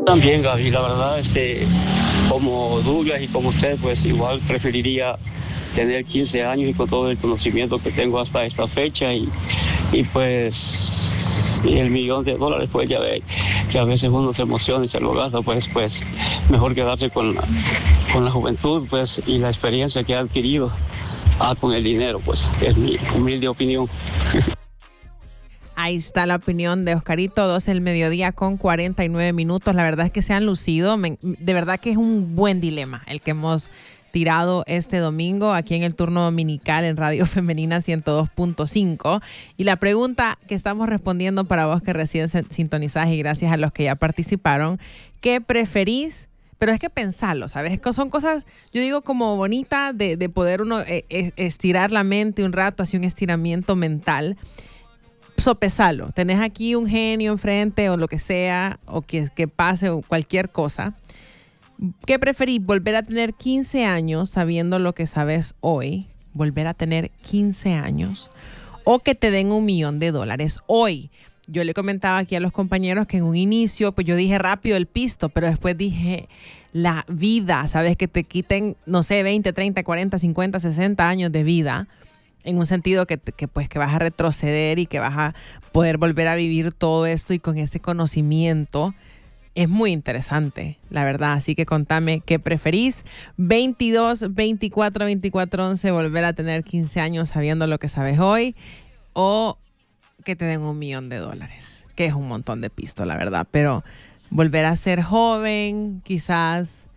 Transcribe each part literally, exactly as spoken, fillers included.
También, Gaby, la verdad, este, como Douglas y como usted, pues igual preferiría tener quince años y con todo el conocimiento que tengo hasta esta fecha y, y pues y el millón de dólares, pues ya ve que a veces uno se emociona y se lo gasta, pues pues mejor quedarse con la, con la juventud, pues, y la experiencia que ha adquirido ah, con el dinero, pues es mi humilde opinión. Ahí está la opinión de Oscarito, doce del mediodía con cuarenta y nueve minutos. La verdad es que se han lucido. De verdad que es un buen dilema el que hemos tirado este domingo aquí en el turno dominical en Radio Femenina ciento dos punto cinco. Y la pregunta que estamos respondiendo para vos que recién sintonizás y gracias a los que ya participaron, ¿qué preferís? Pero es que pensarlo, ¿sabes? Son cosas, yo digo, como bonitas de, de poder uno estirar la mente un rato, así un estiramiento mental. Sopesalo, tenés aquí un genio enfrente o lo que sea, o que, que pase o cualquier cosa. ¿Qué preferís? ¿Volver a tener quince años sabiendo lo que sabes hoy? ¿Volver a tener quince años? ¿O que te den un millón de dólares hoy? Yo le comentaba aquí a los compañeros que en un inicio, pues yo dije rápido el pisto, pero después dije la vida, ¿sabes? Que te quiten, no sé, veinte, treinta, cuarenta, cincuenta, sesenta años de vida. En un sentido que, que, pues, que vas a retroceder y que vas a poder volver a vivir todo esto y con ese conocimiento. Es muy interesante, la verdad. Así que contame qué preferís. veintidós, veinticuatro, veinticuatro, once, volver a tener quince años sabiendo lo que sabes hoy. O que te den un millón de dólares, que es un montón de pisto, la verdad. Pero volver a ser joven, quizás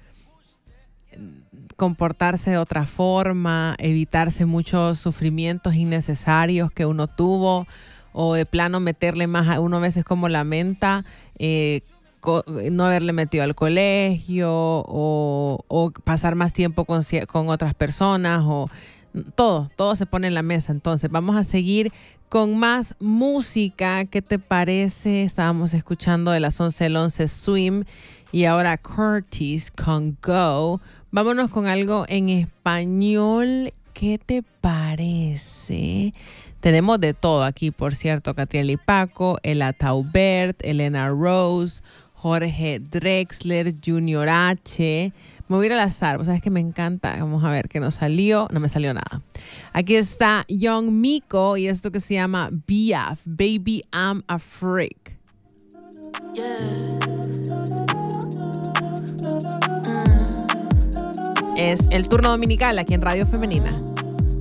comportarse de otra forma, evitarse muchos sufrimientos innecesarios que uno tuvo, o de plano meterle más a uno a veces como lamenta, eh, co- no haberle metido al colegio, o, o pasar más tiempo con, con otras personas, o todo, todo se pone en la mesa. Entonces vamos a seguir con más música. ¿Qué te parece? Estábamos escuchando de las once del once Swim y ahora Curtis con Go. Vámonos con algo en español. ¿Qué te parece? Tenemos de todo aquí, por cierto. Catriel y Paco, Ela Taubert, Elena Rose, Jorge Drexler, Junior H. Me voy a ir al azar, sabes que me encanta. Vamos a ver qué nos salió. No me salió nada. Aquí está Young Miko y esto que se llama B F, Baby I'm a Freak. Yeah. Es el turno dominical aquí en Radio Femenina.